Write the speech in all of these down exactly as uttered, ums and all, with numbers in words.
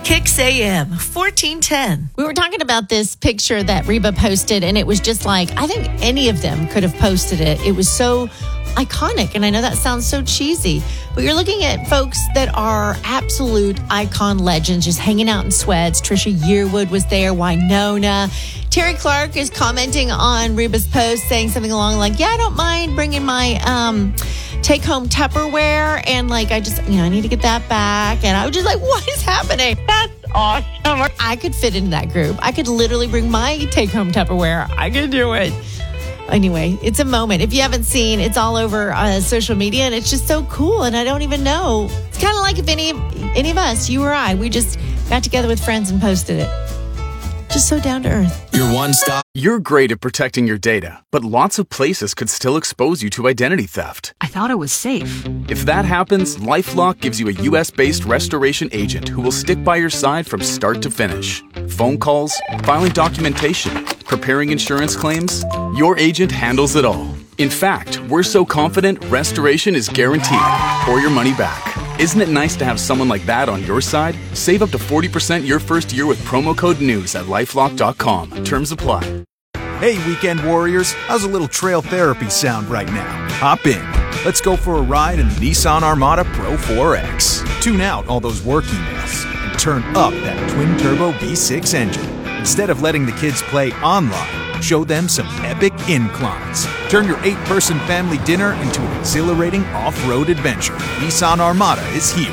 Kicks A M, fourteen ten. We were talking about this picture that Reba posted, and it was just like, I think any of them could have posted it. It was so iconic, and I know that sounds so cheesy, but you're looking at folks that are absolute icon legends, just hanging out in sweats. Trisha Yearwood was there, Winona. Terry Clark is commenting on Reba's post, saying something along like, yeah, I don't mind bringing my um, take-home Tupperware, and like, I just, you know, I need to get that back. And I was just like, what is happening? That's awesome. I could fit into that group. I could literally bring my take-home Tupperware. I could do it. Anyway, it's a moment. If you haven't seen, it's all over uh, social media, and it's just so cool. And I don't even know. It's kind of like if any any of us, you or I, we just got together with friends and posted it. Just so down to earth. Your one stop. You're great at protecting your data, but lots of places could still expose you to identity theft. I thought it was safe. If that happens, LifeLock gives you a U S-based restoration agent who will stick by your side from start to finish. Phone calls, filing documentation, preparing insurance claims, your agent handles it all. In fact, we're so confident restoration is guaranteed or your money back. Isn't it nice to have someone like that on your side? Save up to forty percent your first year with promo code NEWS at lifelock dot com. Terms apply. Hey, weekend warriors, how's a little trail therapy sound right now? Hop in. Let's go for a ride in the Nissan Armada Pro four X. Tune out all those work emails and turn up that twin-turbo V six engine. Instead of letting the kids play online, show them some epic inclines. Turn your eight-person family dinner into an exhilarating off-road adventure. Nissan Armada is here.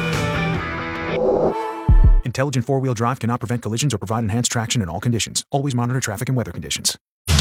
Intelligent four-wheel drive cannot prevent collisions or provide enhanced traction in all conditions. Always monitor traffic and weather conditions.